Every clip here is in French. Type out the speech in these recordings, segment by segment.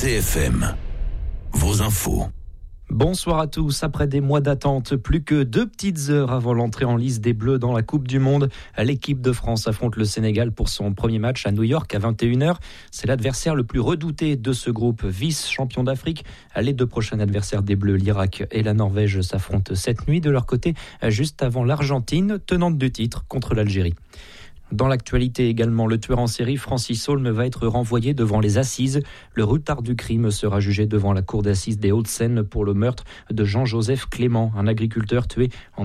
CFM, vos infos. Bonsoir à tous. Après des mois d'attente, plus que 2 petites heures avant l'entrée en lice des Bleus dans la Coupe du Monde, l'équipe de France affronte le Sénégal pour son premier match à New York à 21h. C'est l'adversaire le plus redouté de ce groupe, vice-champion d'Afrique. Les 2 prochains adversaires des Bleus, l'Irak et la Norvège, s'affrontent cette nuit de leur côté, juste avant l'Argentine, tenante du titre contre l'Algérie. Dans l'actualité également, le tueur en série Francis Holm va être renvoyé devant les assises. Le retard du crime sera jugé devant la cour d'assises des Hauts-de-Seine pour le meurtre de Jean-Joseph Clément, un agriculteur tué en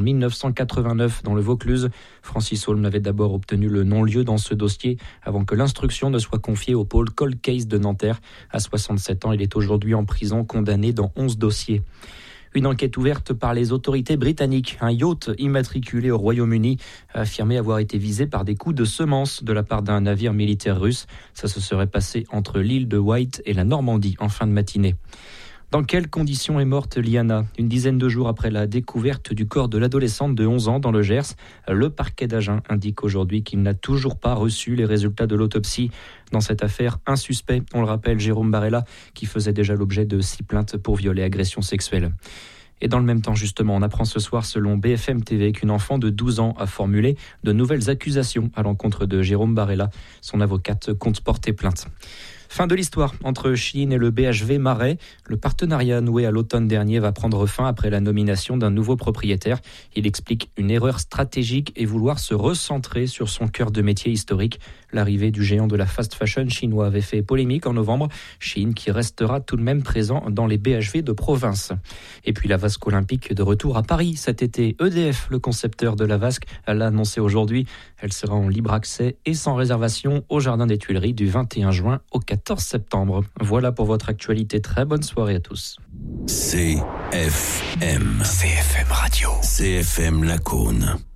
1989 dans le Vaucluse. Francis Holm avait d'abord obtenu le non-lieu dans ce dossier avant que l'instruction ne soit confiée au pôle Cold Case de Nanterre. À 67 ans, il est aujourd'hui en prison, condamné dans 11 dossiers. Une enquête ouverte par les autorités britanniques. Un yacht immatriculé au Royaume-Uni a affirmé avoir été visé par des coups de semence de la part d'un navire militaire russe. Ça se serait passé entre l'île de Wight et la Normandie en fin de matinée. Dans quelles conditions est morte Liana ? Une dizaine de jours après la découverte du corps de l'adolescente de 11 ans dans le Gers, le parquet d'Agen indique aujourd'hui qu'il n'a toujours pas reçu les résultats de l'autopsie. Dans cette affaire, un suspect, on le rappelle, Jérôme Barella, qui faisait déjà l'objet de 6 plaintes pour viol et agression sexuelle. Et dans le même temps, justement, on apprend ce soir, selon BFM TV, qu'une enfant de 12 ans a formulé de nouvelles accusations à l'encontre de Jérôme Barella. Son avocate compte porter plainte. Fin de l'histoire entre Shein et le BHV Marais. Le partenariat noué à l'automne dernier va prendre fin après la nomination d'un nouveau propriétaire. Il explique une erreur stratégique et vouloir se recentrer sur son cœur de métier historique. L'arrivée du géant de la fast fashion chinois avait fait polémique en novembre. Shein qui restera tout de même présent dans les BHV de province. Et puis la Vasque olympique de retour à Paris cet été. EDF, le concepteur de la Vasque, l'a annoncé aujourd'hui. Elle sera en libre accès et sans réservation au Jardin des Tuileries du 21 juin au 14 septembre. Voilà pour votre actualité. Très bonne soirée à tous. CFM Radio. CFM Lacaune.